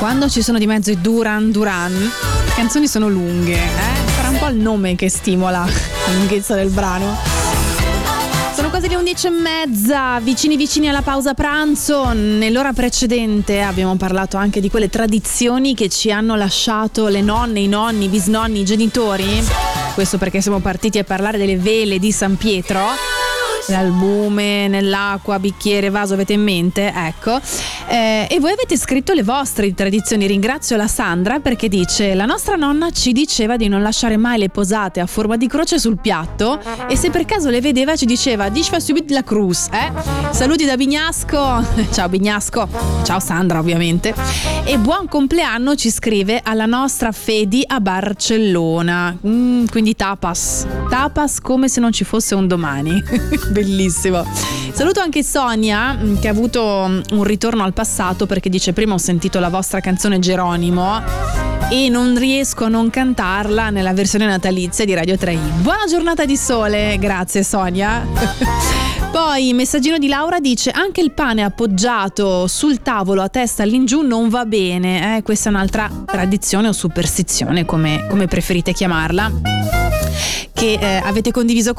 Quando ci sono di mezzo i Duran Duran, le canzoni sono lunghe, sarà un po' il nome che stimola la lunghezza del brano. Sono quasi le 11:30, vicini alla pausa pranzo. Nell'ora precedente abbiamo parlato anche di quelle tradizioni che ci hanno lasciato le nonne, i nonni, i bisnonni, i genitori. Questo perché siamo partiti a parlare delle vele di San Pietro. L'albume, nell'acqua, bicchiere, vaso, avete in mente? Ecco. E voi avete scritto le vostre tradizioni. Ringrazio la Sandra perché dice: la nostra nonna ci diceva di non lasciare mai le posate a forma di croce sul piatto, e se per caso le vedeva ci diceva "Dich fa subit la cruz". Saluti da Bignasco. Ciao Bignasco. Ciao Sandra, ovviamente. E buon compleanno ci scrive alla nostra Fedi a Barcellona. Quindi tapas come se non ci fosse un domani. Bellissimo. Saluto anche Sonia che ha avuto un ritorno al passato perché dice: prima ho sentito la vostra canzone Geronimo e non riesco a non cantarla nella versione natalizia di Radio 3i. Buona giornata di sole, grazie Sonia. Poi messaggino di Laura dice: anche il pane appoggiato sul tavolo a testa all'ingiù non va bene. Questa è un'altra tradizione o superstizione, come preferite chiamarla, che avete condiviso